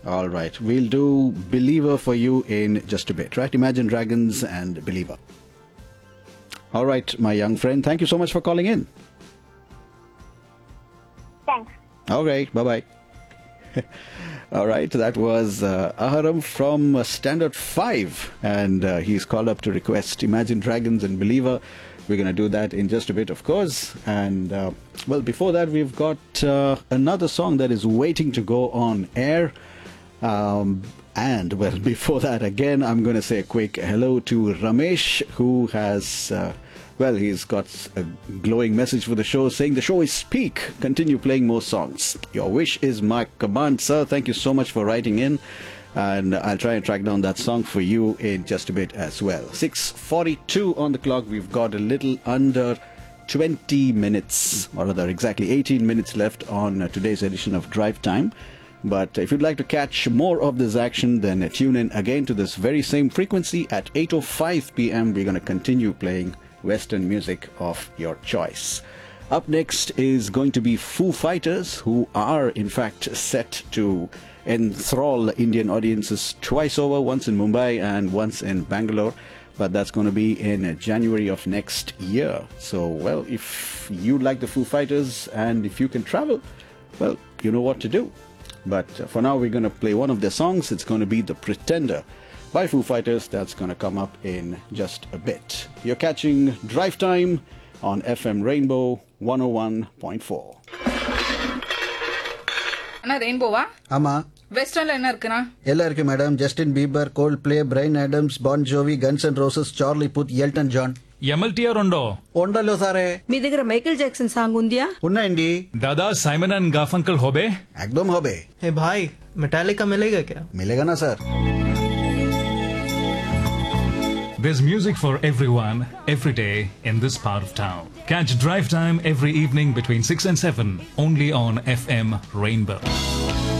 All right. We'll do Believer for you in just a bit, right? Imagine Dragons and Believer. All right, my young friend. Thank you so much for calling in. Thanks. All right. Bye-bye. All right. That was Aharam from Standard 5. And he's called up to request Imagine Dragons and Believer. We're going to do that in just a bit, of course. And, well, before that, we've got another song that is waiting to go on air. And, well, before that, again, I'm going to say a quick hello to Ramesh, who has, well, he's got a glowing message for the show saying the show is peak. Continue playing more songs. Your wish is my command, sir. Thank you so much for writing in. And I'll try and track down that song for you in just a bit as well. 6:42 on the clock. We've got a little under 20 minutes, or rather exactly 18 minutes left on today's edition of Drive Time. But if you'd like to catch more of this action, then tune in again to this very same frequency at 8:05 p.m. We're going to continue playing Western music of your choice. Up next is going to be Foo Fighters, who are in fact set to enthrall Indian audiences twice over, once in Mumbai and once in Bangalore. But that's going to be in January of next year. So, well, if you like the Foo Fighters and if you can travel, well, you know what to do. But for now, we're going to play one of their songs. It's going to be The Pretender by Foo Fighters. That's going to come up in just a bit. You're catching Drive Time on FM Rainbow 101.4. அண்ணா ரெயின்போவா? ஆமா. வெஸ்டர்ன்ல என்ன இருக்குண்ணா? எல்லாம் இருக்கு madam. Justin Bieber, gold play, brain Adams, porn Jovi, guns and roses, Charlie పుత్, Elton John. ఎమ్మెల్టీఆర్ ఉండో ఉండలో సారే. మీ దగ్గర Michael Jackson song ఉందియా? ఉన్నాయండి. दादा Simon and गाफंकल होबे एकदम होबे. हे भाई मेटालिका मिलेगा क्या? मिलेगा ना sir. There's music for everyone, every day in this part of town. Catch Drive Time every evening between 6 and 7, only on FM Rainbow.